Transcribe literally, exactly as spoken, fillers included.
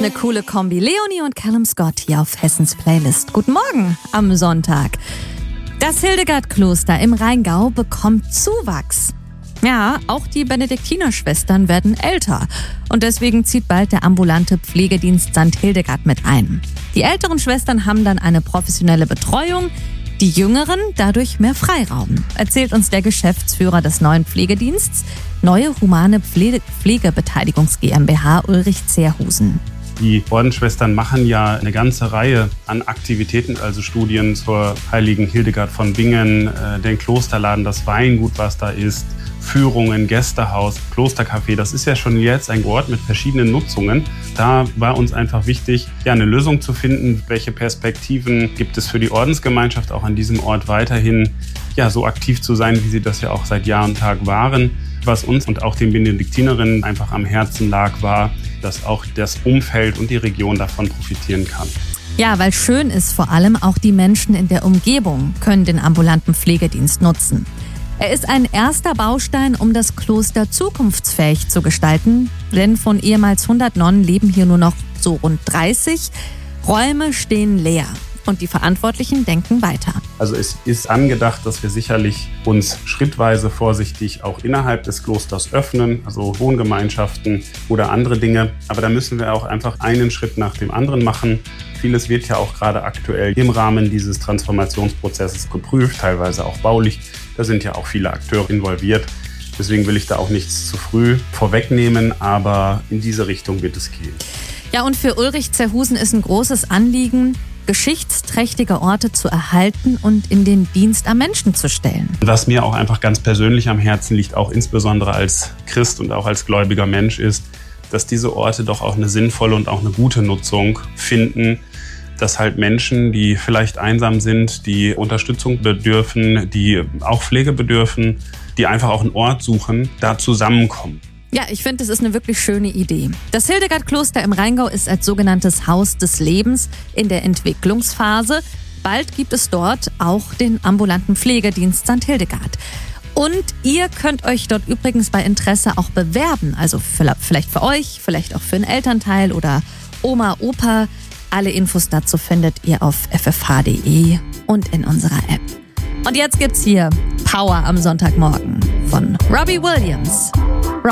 eine coole Kombi. Leonie und Callum Scott hier auf Hessens Playlist. Guten Morgen am Sonntag. Das Hildegard-Kloster im Rheingau bekommt Zuwachs. Ja, auch die Benediktinerschwestern werden älter. Und deswegen zieht bald der ambulante Pflegedienst Sankt Hildegard mit ein. Die älteren Schwestern haben dann eine professionelle Betreuung, die Jüngeren dadurch mehr Freiraum, erzählt uns der Geschäftsführer des neuen Pflegedienstes, Neue Humane Pflege- Pflegebeteiligungs GmbH Ulrich Zerhusen. Die Ordensschwestern machen ja eine ganze Reihe an Aktivitäten, also Studien zur heiligen Hildegard von Bingen, äh, den Klosterladen, das Weingut, was da ist, Führungen, Gästehaus, Klostercafé. Das ist ja schon jetzt ein Ort mit verschiedenen Nutzungen. Da war uns einfach wichtig, ja, eine Lösung zu finden. Welche Perspektiven gibt es für die Ordensgemeinschaft, auch an diesem Ort weiterhin ja, so aktiv zu sein, wie sie das ja auch seit Jahr und Tag waren. Was uns und auch den Benediktinerinnen einfach am Herzen lag, war, dass auch das Umfeld und die Region davon profitieren kann. Ja, weil schön ist vor allem, auch die Menschen in der Umgebung können den ambulanten Pflegedienst nutzen. Er ist ein erster Baustein, um das Kloster zukunftsfähig zu gestalten, denn von ehemals hundert Nonnen leben hier nur noch so rund dreißig. Räume stehen leer und die Verantwortlichen denken weiter. Also es ist angedacht, dass wir sicherlich uns schrittweise vorsichtig auch innerhalb des Klosters öffnen, also Wohngemeinschaften oder andere Dinge. Aber da müssen wir auch einfach einen Schritt nach dem anderen machen. Vieles wird ja auch gerade aktuell im Rahmen dieses Transformationsprozesses geprüft, teilweise auch baulich. Da sind ja auch viele Akteure involviert. Deswegen will ich da auch nichts zu früh vorwegnehmen, aber in diese Richtung wird es gehen. Ja, und für Ulrich Zerhusen ist ein großes Anliegen, geschichtsträchtige Orte zu erhalten und in den Dienst am Menschen zu stellen. Was mir auch einfach ganz persönlich am Herzen liegt, auch insbesondere als Christ und auch als gläubiger Mensch, ist, dass diese Orte doch auch eine sinnvolle und auch eine gute Nutzung finden, dass halt Menschen, die vielleicht einsam sind, die Unterstützung bedürfen, die auch Pflege bedürfen, die einfach auch einen Ort suchen, da zusammenkommen. Ja, ich finde, das ist eine wirklich schöne Idee. Das Hildegard-Kloster im Rheingau ist als sogenanntes Haus des Lebens in der Entwicklungsphase. Bald gibt es dort auch den ambulanten Pflegedienst Sankt Hildegard. Und ihr könnt euch dort übrigens bei Interesse auch bewerben. Also vielleicht für euch, vielleicht auch für einen Elternteil oder Oma, Opa. Alle Infos dazu findet ihr auf f f h punkt d e und in unserer App. Und jetzt gibt's hier Power am Sonntagmorgen von Robbie Williams.